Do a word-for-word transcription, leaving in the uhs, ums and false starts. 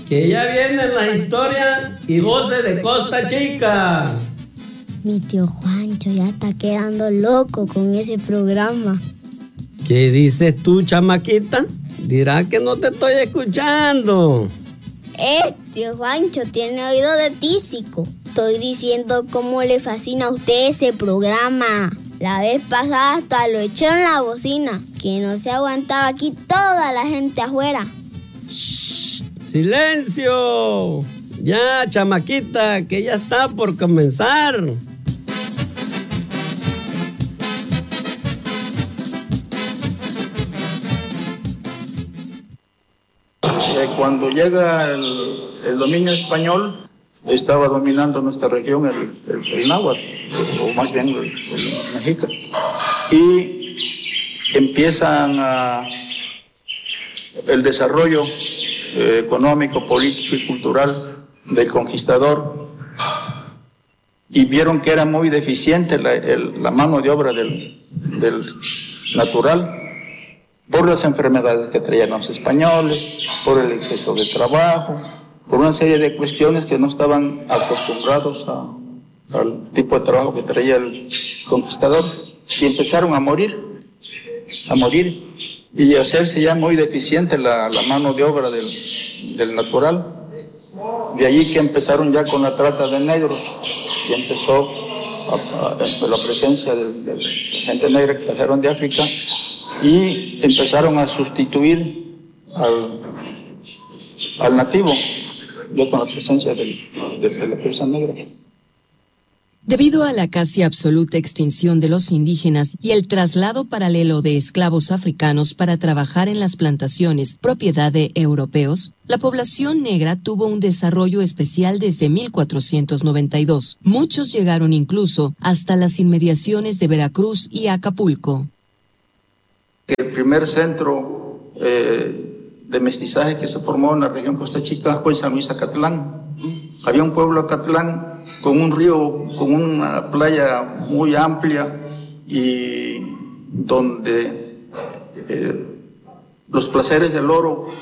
que ya vienen las historias y voces de Costa Chica. Mi tío Juancho ya está quedando loco con ese programa. ¿Qué dices tú, chamaquita? Dirá que no te estoy escuchando. Eh, tío Juancho tiene oído de tísico. Estoy diciendo cómo le fascina a usted ese programa. La vez pasada hasta lo echó en la bocina, que no se aguantaba aquí toda la gente afuera. ¡Shh! ¡Silencio! Ya, chamaquita, que ya está por comenzar. Eh, cuando llega el, el dominio español, estaba dominando nuestra región el, el, el náhuatl, o más bien el, el mexica. Y empiezan a, el desarrollo eh, económico, político y cultural del conquistador, y vieron que era muy deficiente la, el, la mano de obra del, del natural, por las enfermedades que traían los españoles, por el exceso de trabajo, por una serie de cuestiones que no estaban acostumbrados a, al tipo de trabajo que traía el conquistador, y empezaron a morir, a morir, y a hacerse ya muy deficiente la, la mano de obra del, del natural. De allí que empezaron ya con la trata de negros, y empezó a, a, a la presencia de, de gente negra que trajeron de África, y empezaron a sustituir al, al nativo, ya con la presencia de, de, de la persona negra. Debido a la casi absoluta extinción de los indígenas y el traslado paralelo de esclavos africanos para trabajar en las plantaciones propiedad de europeos, la población negra tuvo un desarrollo especial desde mil cuatrocientos noventa y dos. Muchos llegaron incluso hasta las inmediaciones de Veracruz y Acapulco. El primer centro eh, de mestizaje que se formó en la región Costa Chica fue en San Luis Acatlán. Había un pueblo Acatlán con un río, con una playa muy amplia, y donde eh, los placeres del oro